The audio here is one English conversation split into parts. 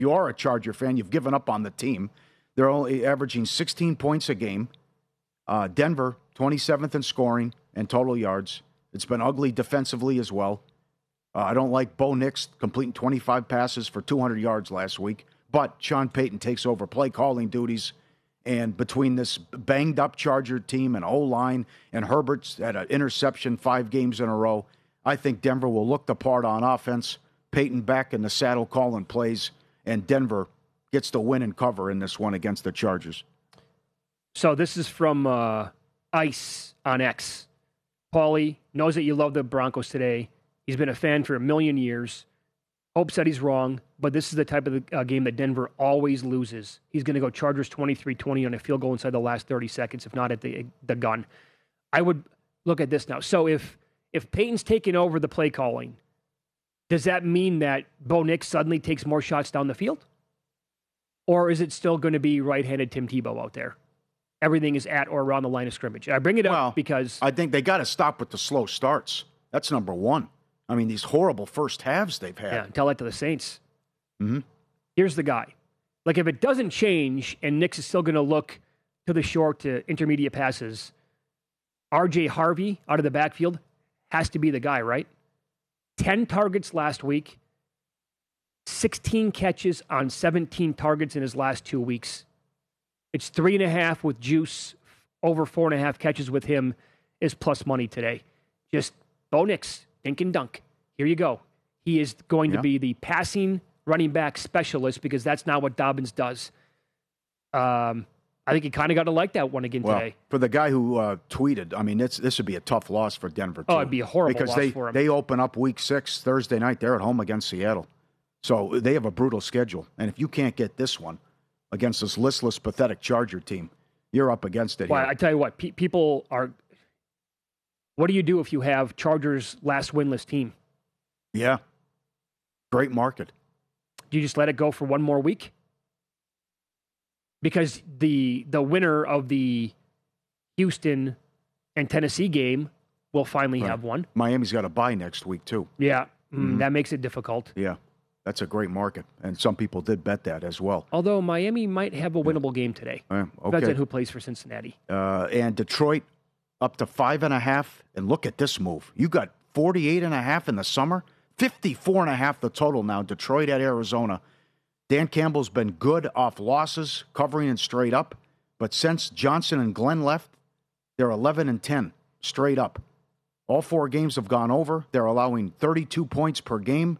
you are a Charger fan, you've given up on the team. They're only averaging 16 points a game. Denver, 27th in scoring and total yards. It's been ugly defensively as well. I don't like Bo Nix completing 25 passes for 200 yards last week, but Sean Payton takes over play calling duties. And between this banged-up Charger team and O-line and Herbert's at an interception 5 games in a row, I think Denver will look the part on offense. Payton back in the saddle calling plays, and Denver gets the win and cover in this one against the Chargers. So this is from Ice on X. Paulie knows that you love the Broncos today. He's been a fan for a million years. Hope said he's wrong, but this is the type of game that Denver always loses. He's going to go Chargers 23-20 on a field goal inside the last 30 seconds, if not at the gun. I would look at this now. So if Peyton's taking over the play calling, does that mean that Bo Nix suddenly takes more shots down the field? Or is it still going to be right-handed Tim Tebow out there? Everything is at or around the line of scrimmage. I bring it up because I think they got to stop with the slow starts. That's number one. I mean, these horrible first halves they've had. Yeah, tell that to the Saints. Mm-hmm. Here's the guy. Like, if it doesn't change and Nix is still going to look to the short to intermediate passes, R.J. Harvey out of the backfield has to be the guy, right? 10 targets last week, 16 catches on 17 targets in his last 2 weeks. It's 3.5 with Juice. Over 4.5 catches with him is plus money today. Just Bo Nix, dink and dunk. Here you go. He is going to be the passing running back specialist because that's not what Dobbins does. I think you kind of got to like that one again today. For the guy who tweeted, I mean, this would be a tough loss for Denver, too. Oh, it'd be a horrible loss for him. They open up Week 6 Thursday night. They're at home against Seattle. So they have a brutal schedule. And if you can't get this one against this listless, pathetic Charger team, you're up against it here. I tell you what, people are... What do you do if you have Chargers' last winless team? Yeah. Great market. Do you just let it go for one more week? Because the winner of the Houston and Tennessee game will finally have one. Miami's got a bye next week, too. Yeah, that makes it difficult. Yeah, that's a great market. And some people did bet that as well. Although Miami might have a winnable game today. Okay. Depends on who plays for Cincinnati. And Detroit up to 5.5. And look at this move. You got 48.5 in the summer. 54.5 the total now. Detroit at Arizona. Dan Campbell's been good off losses, covering and straight up. But since Johnson and Glenn left, they're 11-10 straight up. All 4 games have gone over. They're allowing 32 points per game.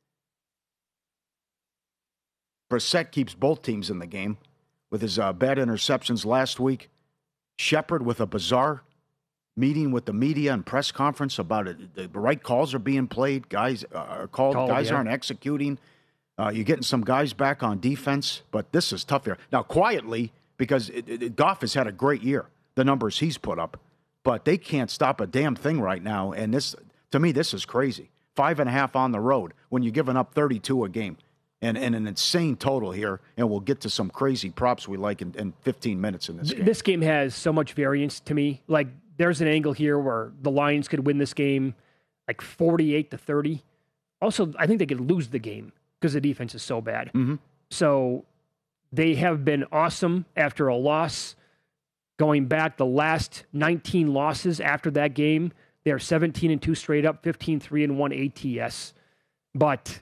Brissett keeps both teams in the game with his bad interceptions last week. Shepard with a bizarre meeting with the media and press conference about it. The right calls are being played. Guys are called. Guys aren't executing. You're getting some guys back on defense, but this is tough here. Now, quietly, because Goff has had a great year, the numbers he's put up, but they can't stop a damn thing right now. And this, to me, this is crazy. 5.5 on the road when you're giving up 32 a game. And an insane total here, and we'll get to some crazy props we like in 15 minutes in this game. This game has so much variance to me. Like, there's an angle here where the Lions could win this game like 48-30. Also, I think they could lose the game because the defense is so bad. Mm-hmm. So they have been awesome after a loss. Going back the last 19 losses after that game, they're 17-2 straight up, 15-3-1 ATS. But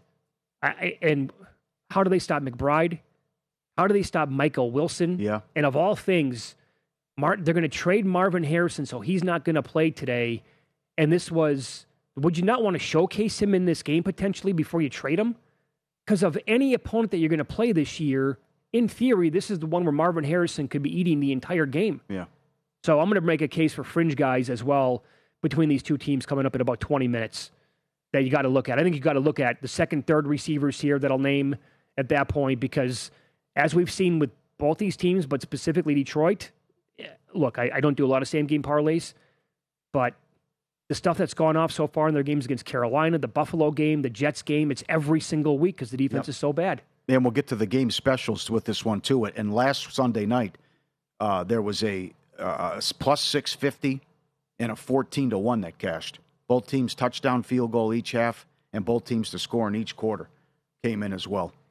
and how do they stop McBride? How do they stop Michael Wilson? Yeah. And of all things, they're going to trade Marvin Harrison, so he's not going to play today. And this was, would you not want to showcase him in this game potentially before you trade him? Because of any opponent that you're going to play this year, in theory, this is the one where Marvin Harrison could be eating the entire game. Yeah. So I'm going to make a case for fringe guys as well between these two teams coming up in about 20 minutes that you got to look at. I think you got to look at the second, third receivers here that I'll name at that point, because as we've seen with both these teams, but specifically Detroit, look, I don't do a lot of same-game parlays, but the stuff that's gone off so far in their games against Carolina, the Buffalo game, the Jets game, it's every single week because the defense is so bad. And we'll get to the game specials with this one, too. And last Sunday night, there was a plus 650 and a 14-1 that cashed. Both teams touchdown field goal each half, and both teams to score in each quarter came in as well.